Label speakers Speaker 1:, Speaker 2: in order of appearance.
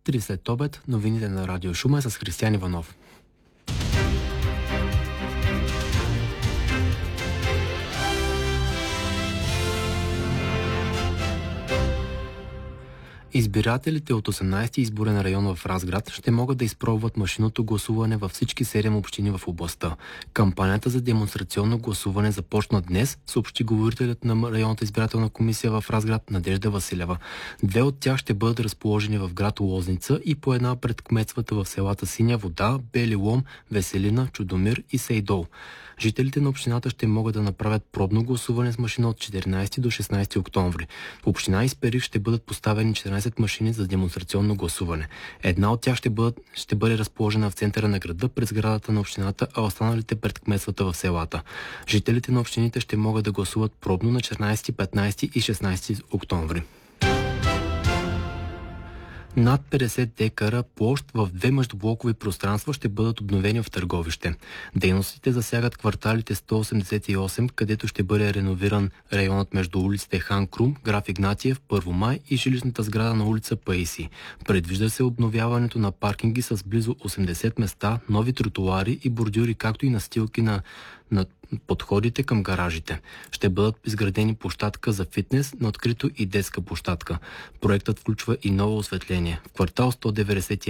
Speaker 1: 3 след обед, новините на Радио Шумен с Християн Иванов. Избирателите от 18-ти изборен район в Разград ще могат да изпробват машинното гласуване във всички 7 общини в областта. Кампанията за демонстрационно гласуване започна днес, съобщи говорителят на районната избирателна комисия в Разград Надежда Василева. 2 от тях ще бъдат разположени в град Лозница и по една пред кметствата в селата Синя вода, Бели лом, Веселина, Чудомир и Сейдол. Жителите на общината ще могат да направят пробно гласуване с машина от 14 до 16 октомври. В община Исперих ще бъдат поставени 14 машини за демонстрационно гласуване. Една от тях ще бъде разположена в центъра на града пред сградата на общината, а останалите пред кметствата в селата. Жителите на общините ще могат да гласуват пробно на 14, 15 и 16 октомври. Над 50 декара площ в 2 междублокови пространства ще бъдат обновени в Търговище. Дейностите засягат кварталите 188, където ще бъде реновиран районът между улиците Хан Крум, Граф Игнатиев, Първомай и жилищната сграда на улица Паиси. Предвижда се обновяването на паркинги с близо 80 места, нови тротуари и бордюри, както и настилки на подходите към гаражите. Ще бъдат изградени площадка за фитнес на открито и детска площадка. Проектът включва и ново осветление. В квартал 191